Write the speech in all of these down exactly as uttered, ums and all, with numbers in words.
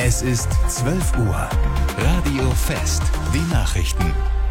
Es ist zwölf Uhr. Radio Fest. Die Nachrichten.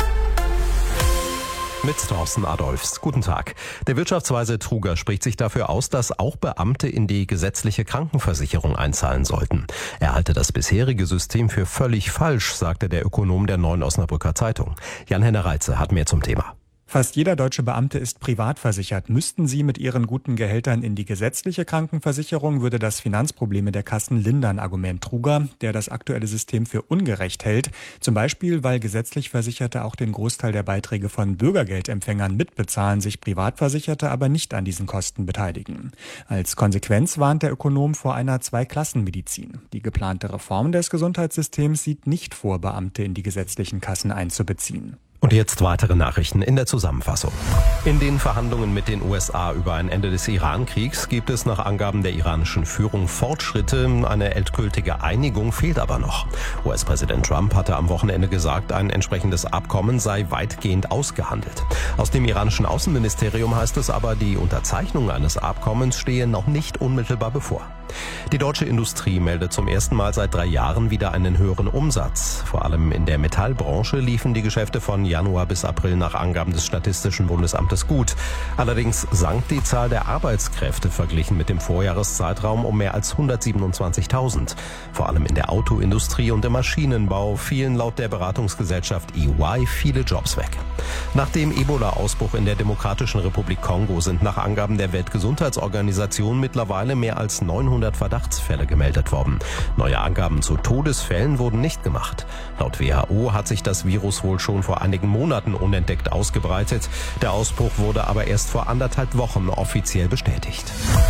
Mit Thorsten Adolfs. Guten Tag. Der Wirtschaftsweise Truger spricht sich dafür aus, dass auch Beamte in die gesetzliche Krankenversicherung einzahlen sollten. Er halte das bisherige System für völlig falsch, sagte der Ökonom der Neuen Osnabrücker Zeitung. Jan-Henner Reitze hat mehr zum Thema. Fast jeder deutsche Beamte ist privat versichert. Müssten sie mit ihren guten Gehältern in die gesetzliche Krankenversicherung, würde das Finanzprobleme der Kassen lindern, Argument Truger, der das aktuelle System für ungerecht hält. Zum Beispiel, weil gesetzlich Versicherte auch den Großteil der Beiträge von Bürgergeldempfängern mitbezahlen, sich Privatversicherte aber nicht an diesen Kosten beteiligen. Als Konsequenz warnt der Ökonom vor einer Zweiklassenmedizin. Die geplante Reform des Gesundheitssystems sieht nicht vor, Beamte in die gesetzlichen Kassen einzubeziehen. Und jetzt weitere Nachrichten in der Zusammenfassung. In den Verhandlungen mit den U S A über ein Ende des Iran-Kriegs gibt es nach Angaben der iranischen Führung Fortschritte. Eine endgültige Einigung fehlt aber noch. U S-Präsident Trump hatte am Wochenende gesagt, ein entsprechendes Abkommen sei weitgehend ausgehandelt. Aus dem iranischen Außenministerium heißt es aber, die Unterzeichnung eines Abkommens stehe noch nicht unmittelbar bevor. Die deutsche Industrie meldet zum ersten Mal seit drei Jahren wieder einen höheren Umsatz. Vor allem in der Metallbranche liefen die Geschäfte von Januar bis April nach Angaben des Statistischen Bundesamtes gut. Allerdings sank die Zahl der Arbeitskräfte verglichen mit dem Vorjahreszeitraum um mehr als hundertsiebenundzwanzigtausend. Vor allem in der Autoindustrie und im Maschinenbau fielen laut der Beratungsgesellschaft E Y viele Jobs weg. Nach dem Ebola-Ausbruch in der Demokratischen Republik Kongo sind nach Angaben der Weltgesundheitsorganisation mittlerweile mehr als neunhundert Verdachtsfälle gemeldet worden. Neue Angaben zu Todesfällen wurden nicht gemacht. Laut W H O hat sich das Virus wohl schon vor einigen Monaten unentdeckt ausgebreitet. Der Ausbruch wurde aber erst vor anderthalb Wochen offiziell bestätigt.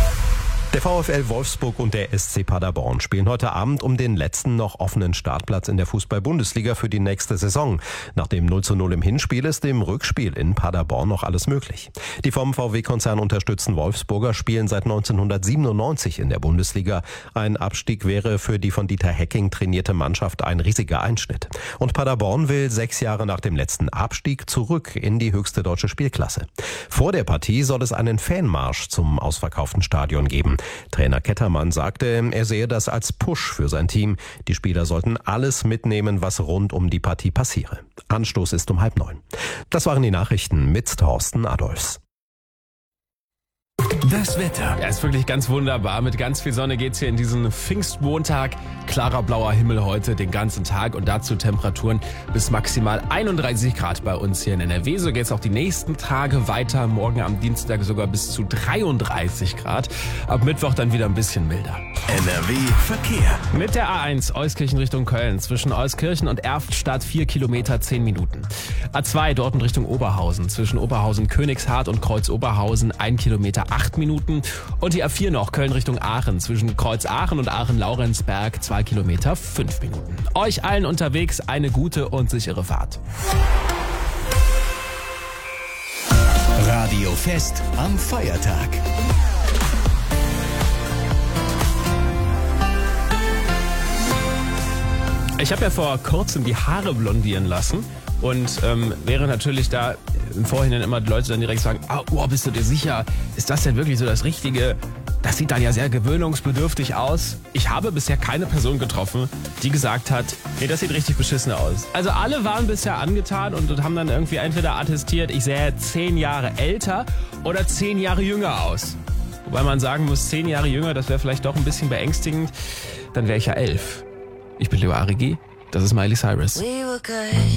Der VfL Wolfsburg und der S C Paderborn spielen heute Abend um den letzten noch offenen Startplatz in der Fußball-Bundesliga für die nächste Saison. Nach dem null zu null im Hinspiel ist im Rückspiel in Paderborn noch alles möglich. Die vom V W-Konzern unterstützten Wolfsburger spielen seit neunzehnhundertsiebenundneunzig in der Bundesliga. Ein Abstieg wäre für die von Dieter Hecking trainierte Mannschaft ein riesiger Einschnitt. Und Paderborn will sechs Jahre nach dem letzten Abstieg zurück in die höchste deutsche Spielklasse. Vor der Partie soll es einen Fanmarsch zum ausverkauften Stadion geben. Trainer Kettermann sagte, er sehe das als Push für sein Team. Die Spieler sollten alles mitnehmen, was rund um die Partie passiere. Anstoß ist um halb neun. Das waren die Nachrichten mit Thorsten Adolfs. Das Wetter. Ja, ist wirklich ganz wunderbar. Mit ganz viel Sonne geht's hier in diesen Pfingstmontag. Klarer blauer Himmel heute den ganzen Tag und dazu Temperaturen bis maximal einunddreißig Grad bei uns hier in N R W. So geht's auch die nächsten Tage weiter. Morgen am Dienstag sogar bis zu dreiunddreißig Grad. Ab Mittwoch dann wieder ein bisschen milder. N R W Verkehr. Mit der A eins Euskirchen Richtung Köln zwischen Euskirchen und Erftstadt vier Kilometer zehn Minuten. A zwei Dortmund Richtung Oberhausen zwischen Oberhausen Königshardt und Kreuz Oberhausen ein Kilometer acht Minuten. Und die A vier noch Köln Richtung Aachen zwischen Kreuz Aachen und Aachen-Laurenzberg zwei Kilometer fünf Minuten. Euch allen unterwegs eine gute und sichere Fahrt. Radio Fest am Feiertag. Ich habe ja vor kurzem die Haare blondieren lassen und ähm, wäre natürlich da im Vorhinein immer die Leute dann direkt sagen, ah, oh, bist du dir sicher, ist das denn wirklich so das Richtige? Das sieht dann ja sehr gewöhnungsbedürftig aus. Ich habe bisher keine Person getroffen, die gesagt hat, nee, das sieht richtig beschissen aus. Also alle waren bisher angetan und, und haben dann irgendwie entweder attestiert, ich sähe zehn Jahre älter oder zehn Jahre jünger aus. Wobei man sagen muss, zehn Jahre jünger, das wäre vielleicht doch ein bisschen beängstigend. Dann wäre ich ja elf. Ich bin Leo Arigi, das ist Miley Cyrus.